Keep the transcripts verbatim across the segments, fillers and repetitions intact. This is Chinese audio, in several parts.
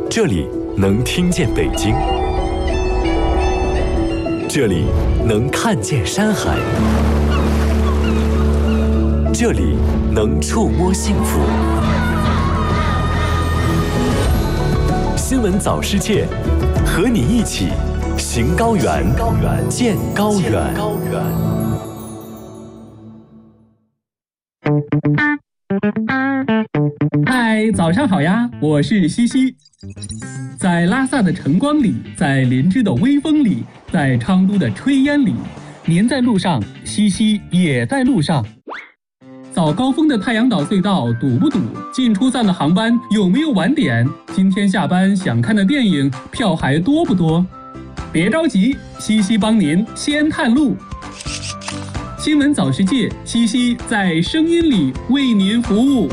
这里能听见北京，这里能看见山海，这里能触摸幸福。新闻早世界，和你一起行高原，见高远。 嗨，早上好呀，我是西西。在拉萨的晨光里，在林芝的微风里，在昌都的炊烟里，您在路上，西西也在路上。早高峰的太阳岛隧道堵不堵？进出站的航班有没有晚点？今天下班想看的电影票还多不多？别着急，西西帮您先探路。新闻早世界，西西在声音里为您服务。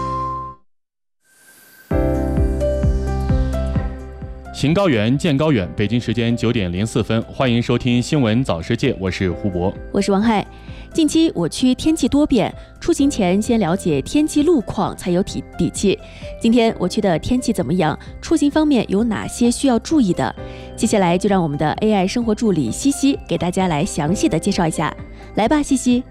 行高原，见高远。北京时间九点零四分，欢迎收听新闻早世界，我是胡博， 我是王海。近期我区天气多变，出行前先了解天气路况才有底底气。今天我区的天气怎么样？出行方面有哪些需要注意的？接下来就让我们的 A I 生活助理西西给大家来详细的介绍一下。来吧，西西。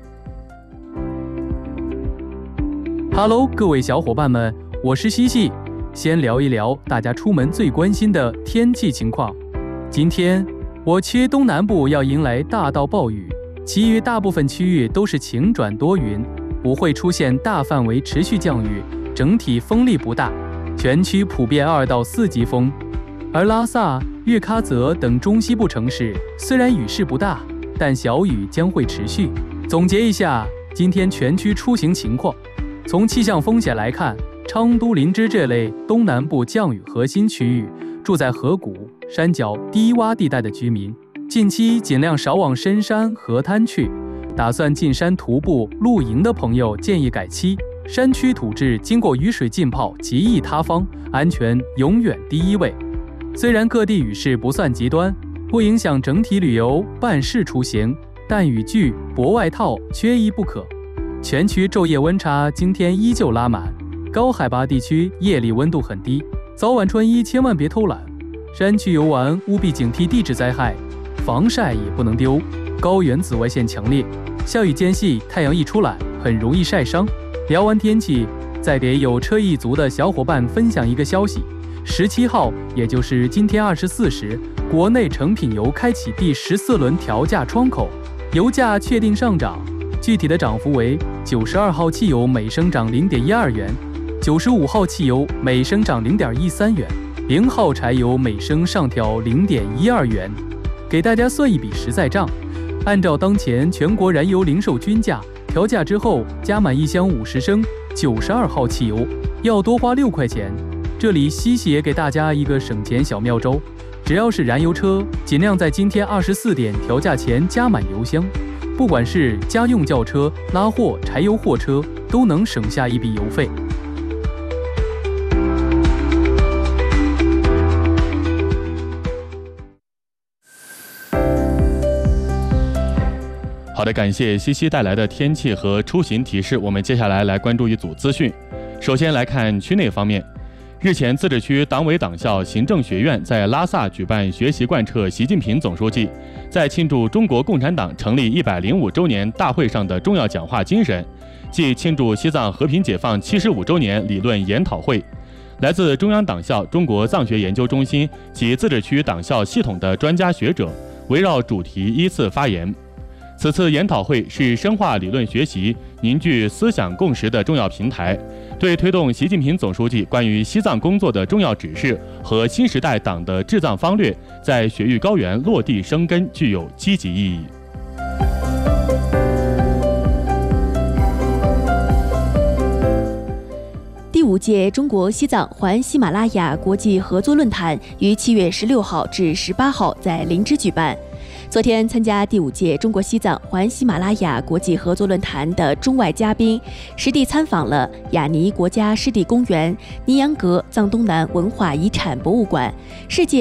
Hello， 各位小伙伴们，我是西西。先聊一聊大家出门最关心的天气情况。今天我区东南部要迎来大到暴雨，其余大部分区域都是晴转多云，不会出现大范围持续降雨，整体风力不大，全区普遍二到四级风。而拉萨、日喀则等中西部城市虽然雨势不大，但小雨将会持续。总结一下今天全区出行情况，从气象风险来看，昌都、林芝这类东南部降雨核心区域，住在河谷、山脚、低洼地带的居民，近期尽量少往深山、河滩去。打算进山徒步、露营的朋友建议改期。山区土质经过雨水浸泡，极易塌方，安全永远第一位。虽然各地雨势不算极端，不影响整体旅游、办事出行，但雨具、薄外套缺一不可。全区昼夜温差今天依旧拉满。高海拔地区夜里温度很低，早晚穿衣千万别偷懒。山区游玩务必警惕地质灾害，防晒也不能丢。高原紫外线强烈，下雨间隙太阳一出来，很容易晒伤。聊完天气，再给有车一族的小伙伴分享一个消息：十七号，也就是今天二十四时，国内成品油开启第十四轮调价窗口，油价确定上涨，具体的涨幅为九十二号汽油每升涨零点一二元。九十五号汽油每升涨零点一三元，零号柴油每升上调零点一二元。给大家算一笔实在账，按照当前全国燃油零售均价，调价之后加满一箱五十升九十二号汽油要多花六块钱。这里西西也给大家一个省钱小妙招，只要是燃油车，尽量在今天二十四点调价前加满油箱，不管是家用轿车、拉货、柴油货车，都能省下一笔油费。 好的，感谢西西带来的天气和出行提示。我们接下来来关注一组资讯。首先来看区内方面，日前自治区党委党校行政学院在拉萨举办学习贯彻习近平总书记在庆祝中国共产党成立一百零五周年大会上的重要讲话精神暨庆祝西藏和平解放七十五周年理论研讨会。来自中央党校中国藏学研究中心及自治区党校系统的专家学者围绕主题依次发言。此次研讨会是深化理论学习、凝聚思想共识的重要平台，对推动习近平总书记关于西藏工作的重要指示和新时代党的治藏方略在雪域高原落地生根具有积极意义。 第五届中国西藏环喜马拉雅国际合作论坛于七月十六号至十八号在林芝举办。昨天参加第五届中国西藏环喜马拉雅国际合作论坛的中外嘉宾，实地参访了雅尼国家湿地公园、尼洋格藏东南文化遗产博物馆、世界